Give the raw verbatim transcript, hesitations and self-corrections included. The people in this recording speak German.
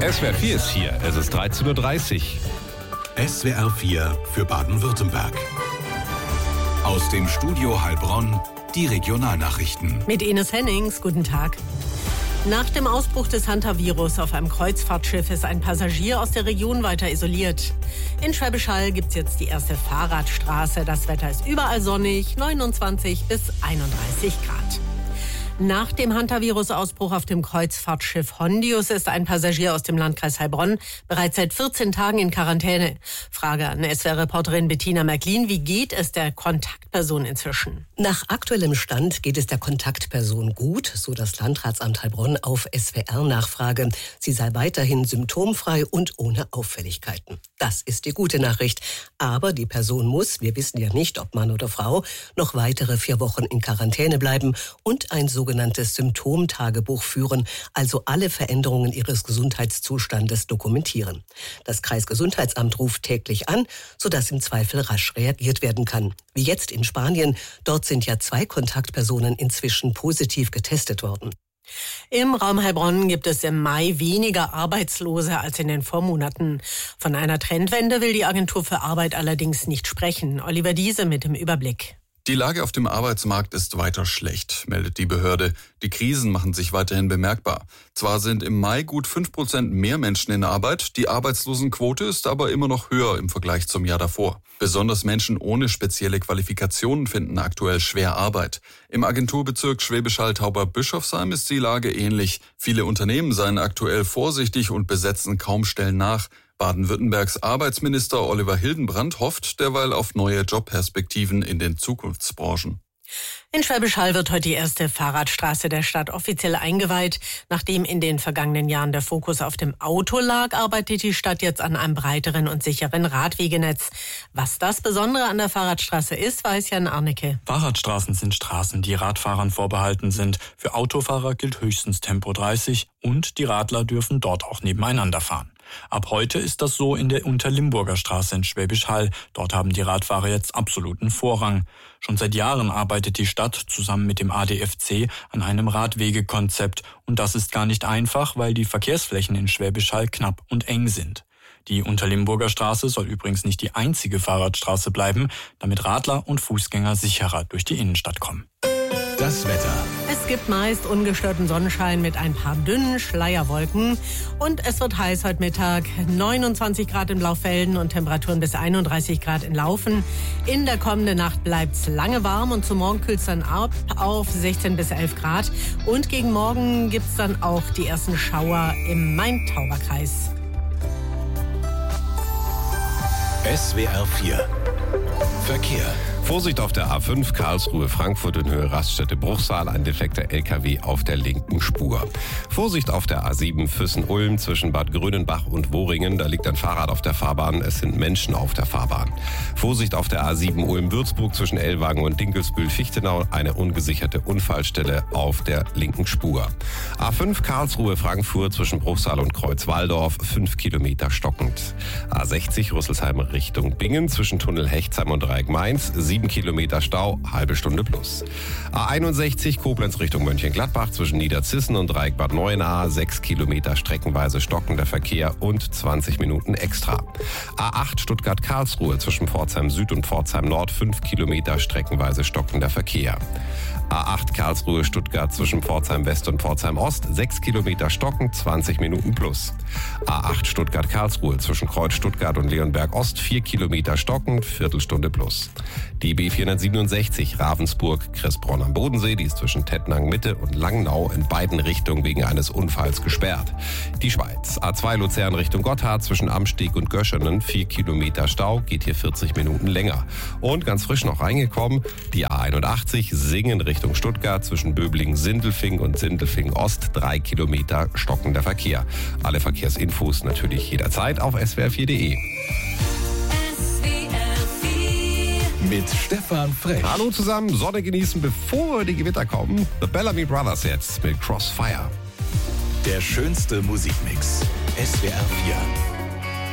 S W R vier ist hier, es ist dreizehn Uhr dreißig. S W R vier für Baden-Württemberg. Aus dem Studio Heilbronn die Regionalnachrichten. Mit Ines Hennings, guten Tag. Nach dem Ausbruch des Hantavirus auf einem Kreuzfahrtschiff ist ein Passagier aus der Region weiter isoliert. In Schwäbisch Hall gibt es jetzt die erste Fahrradstraße. Das Wetter ist überall sonnig, neunundzwanzig bis einunddreißig Grad. Nach dem Hantavirus-Ausbruch auf dem Kreuzfahrtschiff Hondius ist ein Passagier aus dem Landkreis Heilbronn bereits seit vierzehn Tagen in Quarantäne. Frage an S W R-Reporterin Bettina Märklin, wie geht es der Kontaktperson inzwischen? Nach aktuellem Stand geht es der Kontaktperson gut, so das Landratsamt Heilbronn auf S W R-Nachfrage. Sie sei weiterhin symptomfrei und ohne Auffälligkeiten. Das ist die gute Nachricht. Aber die Person muss, wir wissen ja nicht, ob Mann oder Frau, noch weitere vier Wochen in Quarantäne bleiben und ein sogenanntes Symptomtagebuch führen, also alle Veränderungen ihres Gesundheitszustandes dokumentieren. Das Kreisgesundheitsamt ruft täglich an, sodass im Zweifel rasch reagiert werden kann. Wie jetzt in Spanien. Dort sind ja zwei Kontaktpersonen inzwischen positiv getestet worden. Im Raum Heilbronn gibt es im Mai weniger Arbeitslose als in den Vormonaten. Von einer Trendwende will die Agentur für Arbeit allerdings nicht sprechen. Oliver Diese mit dem Überblick. Die Lage auf dem Arbeitsmarkt ist weiter schlecht, meldet die Behörde. Die Krisen machen sich weiterhin bemerkbar. Zwar sind im Mai gut fünf Prozent mehr Menschen in Arbeit, die Arbeitslosenquote ist aber immer noch höher im Vergleich zum Jahr davor. Besonders Menschen ohne spezielle Qualifikationen finden aktuell schwer Arbeit. Im Agenturbezirk Schwäbisch Hall-Tauber-Bischofsheim ist die Lage ähnlich. Viele Unternehmen seien aktuell vorsichtig und besetzen kaum Stellen nach. Baden-Württembergs Arbeitsminister Oliver Hildenbrand hofft derweil auf neue Jobperspektiven in den Zukunftsbranchen. In Schwäbisch Hall wird heute die erste Fahrradstraße der Stadt offiziell eingeweiht. Nachdem in den vergangenen Jahren der Fokus auf dem Auto lag, arbeitet die Stadt jetzt an einem breiteren und sicheren Radwegenetz. Was das Besondere an der Fahrradstraße ist, weiß Jan Arnecke. Fahrradstraßen sind Straßen, die Radfahrern vorbehalten sind. Für Autofahrer gilt höchstens Tempo dreißig und die Radler dürfen dort auch nebeneinander fahren. Ab heute ist das so in der Unterlimburger Straße in Schwäbisch Hall. Dort haben die Radfahrer jetzt absoluten Vorrang. Schon seit Jahren arbeitet die Stadt zusammen mit dem A D F C an einem Radwegekonzept. Und das ist gar nicht einfach, weil die Verkehrsflächen in Schwäbisch Hall knapp und eng sind. Die Unterlimburger Straße soll übrigens nicht die einzige Fahrradstraße bleiben, damit Radler und Fußgänger sicherer durch die Innenstadt kommen. Das Wetter. Es gibt meist ungestörten Sonnenschein mit ein paar dünnen Schleierwolken. Und es wird heiß heute Mittag. neunundzwanzig Grad in Blaufelden und Temperaturen bis einunddreißig Grad in Laufen. In der kommenden Nacht bleibt es lange warm und zum Morgen kühlt es dann ab auf sechzehn bis elf Grad. Und gegen Morgen gibt es dann auch die ersten Schauer im Main-Tauber-Kreis. S W R vier Verkehr. Vorsicht auf der A fünf Karlsruhe-Frankfurt in Höhe Raststätte Bruchsal, ein defekter L K W auf der linken Spur. Vorsicht auf der A sieben Füssen-Ulm zwischen Bad Grönenbach und Woringen, da liegt ein Fahrrad auf der Fahrbahn, es sind Menschen auf der Fahrbahn. Vorsicht auf der A sieben Ulm-Würzburg zwischen Ellwagen und Dinkelsbühl-Fichtenau, eine ungesicherte Unfallstelle auf der linken Spur. A fünf Karlsruhe-Frankfurt zwischen Bruchsal und Kreuzwaldorf, fünf Kilometer stockend. A sechzig Rüsselsheim Richtung Bingen zwischen Tunnel Hechtsheim und Dreieck Mainz, sieben Kilometer Stau, halbe Stunde plus. A einundsechzig Koblenz Richtung Mönchengladbach zwischen Niederzissen und Dreieck Bad Neuenahr, sechs Kilometer streckenweise stockender Verkehr und zwanzig Minuten extra. A acht Stuttgart-Karlsruhe zwischen Pforzheim Süd und Pforzheim Nord, fünf Kilometer streckenweise stockender Verkehr. A acht Karlsruhe-Stuttgart zwischen Pforzheim West und Pforzheim Ost, sechs Kilometer stockend, zwanzig Minuten plus. A acht Stuttgart-Karlsruhe zwischen Kreuz Stuttgart und Leonberg Ost, vier Kilometer stockend, Viertelstunde plus. Die B vierhundertsiebenundsechzig Ravensburg-Kressbronn am Bodensee, die ist zwischen Tettnang Mitte und Langnau in beiden Richtungen wegen eines Unfalls gesperrt. Die Schweiz, A zwei Luzern Richtung Gotthard zwischen Amsteg und Göschenen, vier Kilometer Stau, geht hier vierzig Minuten länger. Und ganz frisch noch reingekommen, die A einundachtzig Singen Richtung Stuttgart zwischen Böblingen-Sindelfingen und Sindelfingen-Ost, drei Kilometer stockender Verkehr. Alle Verkehrsinfos natürlich jederzeit auf S W R vier punkt de. Mit Stefan Frech. Hallo zusammen, Sonne genießen, bevor die Gewitter kommen. The Bellamy Brothers jetzt mit Crossfire. Der schönste Musikmix. S W R vier.